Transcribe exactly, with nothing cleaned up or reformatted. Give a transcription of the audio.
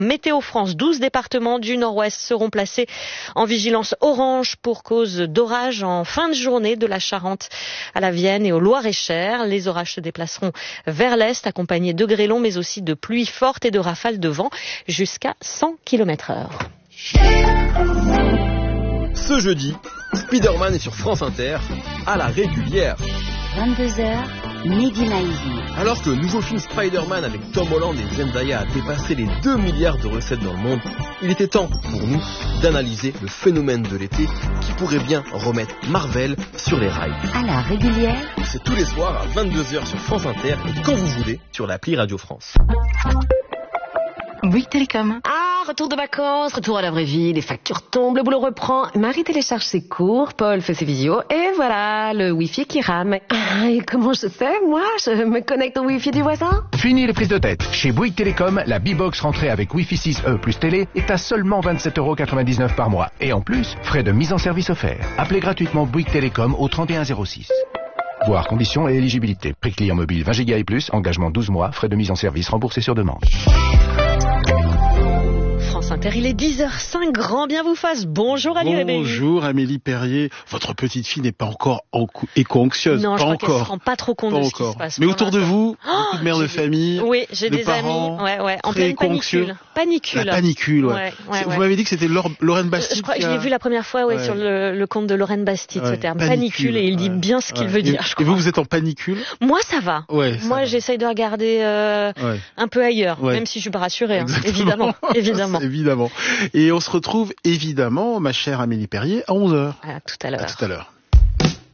Météo France, douze départements du nord-ouest seront placés en vigilance orange pour cause d'orages en fin de journée, de la Charente à la Vienne et au Loir-et-Cher. Les orages se déplaceront vers l'est, accompagnés de grêlons, mais aussi de pluies fortes et de rafales de vent jusqu'à cent kilomètres heure. Ce jeudi, Spider-Man est sur France Inter, à la régulière. vingt-deux heures, Mehdi Maizi. Alors que le nouveau film Spider-Man avec Tom Holland et Zendaya a dépassé les deux milliards de recettes dans le monde, il était temps pour nous d'analyser le phénomène de l'été qui pourrait bien remettre Marvel sur les rails. À la régulière, c'est tous les soirs à vingt-deux heures sur France Inter et quand vous voulez sur l'appli Radio France. Bouygues Télécom. Ah, retour de vacances, retour à la vraie vie, les factures tombent, le boulot reprend. Marie télécharge ses cours, Paul fait ses visios, et voilà, le Wi-Fi qui rame. Ah, et comment je sais, moi, je me connecte au Wi-Fi du voisin? Fini les prises de tête. Chez Bouygues Télécom, la B-Box rentrée avec Wi-Fi six E plus télé est à seulement vingt-sept euros quatre-vingt-dix-neuf par mois. Et en plus, frais de mise en service offerts. Appelez gratuitement Bouygues Télécom au trente et un zéro six. Voir conditions et éligibilité. Prix client mobile vingt giga et plus, engagement douze mois, frais de mise en service remboursés sur demande. France Inter, il est dix heures cinq, grand bien vous fasse. Bonjour Ali Rébelli. Bonjour Amélie Perrier. Votre petite fille n'est pas encore éco-anxieuse. Non, pas je crois encore. qu'elle se rend pas trop compte pas de encore. ce qui se passe. Mais autour de vous, oh, beaucoup de mères de famille. Oui, j'ai de des parents, amis. Ouais, ouais, en très pleine panicule. Panicule. La panicule, ouais. ouais, ouais vous ouais. m'avez dit que c'était Lorraine Bastide. Je crois que a... je l'ai vu la première fois, ouais, ouais. sur le, le compte de Lorraine Bastide, ouais. ce terme. Panicule, panicule et il dit ouais. bien ce qu'il ouais. veut dire. Et, je crois. et vous, vous êtes en panicule? Moi, ça va. Ouais, ça Moi, va. j'essaye de regarder euh, ouais. un peu ailleurs, ouais. même si je suis pas rassurée, hein, évidemment, évidemment. évidemment. Et on se retrouve évidemment, ma chère Amélie Perrier, à onze heures. À tout à l'heure. À tout à l'heure.